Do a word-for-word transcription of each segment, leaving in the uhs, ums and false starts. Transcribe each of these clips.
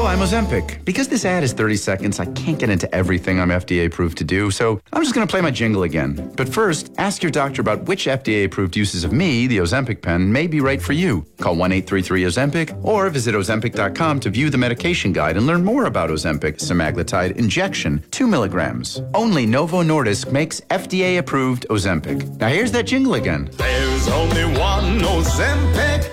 I'm Ozempic. Because this ad is thirty seconds, I can't get into everything I'm F D A approved to do, so I'm just going to play my jingle again. But first, ask your doctor about which F D A approved uses of me, the Ozempic pen, may be right for you. Call one eight three three Ozempic or visit Ozempic dot com to view the medication guide and learn more about Ozempic semaglutide injection, two milligrams. Only Novo Nordisk makes F D A approved Ozempic. Now here's that jingle again. There's only one Ozempic.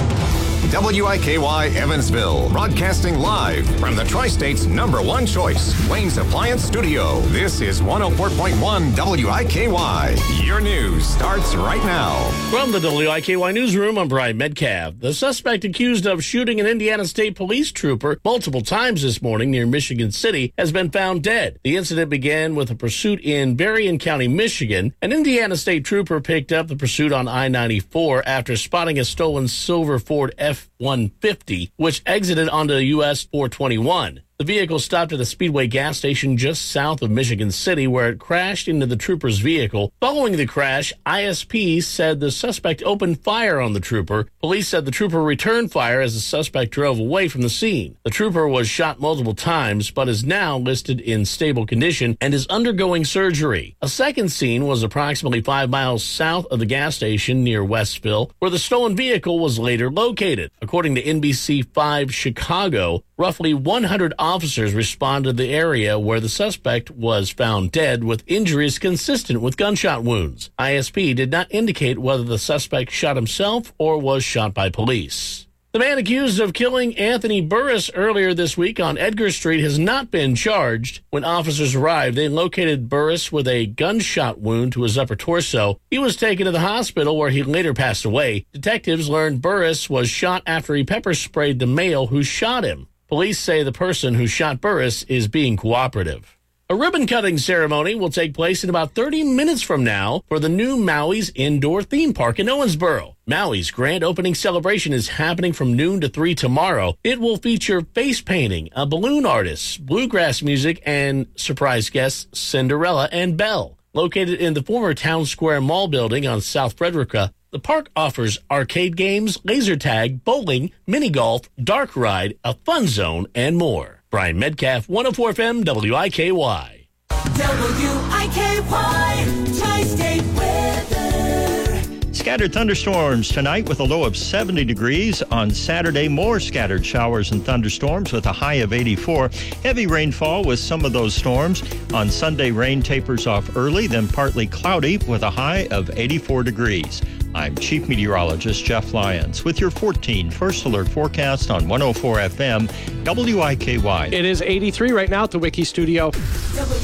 W I K Y Evansville, broadcasting live from the Tri-State's number one choice, Wayne's Appliance Studio. This is one oh four point one W I K Y. Your news starts right now. From the W I K Y newsroom, I'm Brian Metcalf. The suspect accused of shooting an Indiana State Police trooper multiple times this morning near Michigan City has been found dead. The incident began with a pursuit in Berrien County, Michigan. An Indiana State trooper picked up the pursuit on I ninety-four after spotting a stolen silver Ford F one fifty, which exited onto U S four twenty-one. The vehicle stopped at a Speedway gas station just south of Michigan City, where it crashed into the trooper's vehicle. Following the crash, I S P said the suspect opened fire on the trooper. Police said the trooper returned fire as the suspect drove away from the scene. The trooper was shot multiple times, but is now listed in stable condition and is undergoing surgery. A second scene was approximately five miles south of the gas station near Westville, where the stolen vehicle was later located. According to N B C five Chicago, roughly one hundred officers responded to the area where the suspect was found dead with injuries consistent with gunshot wounds. I S P did not indicate whether the suspect shot himself or was shot by police. The man accused of killing Anthony Burris earlier this week on Edgar Street has not been charged. When officers arrived, they located Burris with a gunshot wound to his upper torso. He was taken to the hospital where he later passed away. Detectives learned Burris was shot after he pepper sprayed the male who shot him. Police say the person who shot Burris is being cooperative. A ribbon-cutting ceremony will take place in about thirty minutes from now for the new Maui's indoor theme park in Owensboro. Maui's grand opening celebration is happening from noon to three tomorrow. It will feature face painting, a balloon artist, bluegrass music, and surprise guests Cinderella and Belle. Located in the former Town Square Mall building on South Frederica, the park offers arcade games, laser tag, bowling, mini golf, dark ride, a fun zone, and more. Brian Metcalf, one oh four F M, W I K Y. W I K Y, Tri-State weather. Scattered thunderstorms tonight with a low of seventy degrees. On Saturday, more scattered showers and thunderstorms with a high of eighty-four. Heavy rainfall with some of those storms. On Sunday, rain tapers off early, then partly cloudy with a high of eighty-four degrees. I'm Chief Meteorologist Jeff Lyons with your fourteen First Alert forecast on one oh four F M, W I K Y. It is eighty-three right now at the Wiki Studio.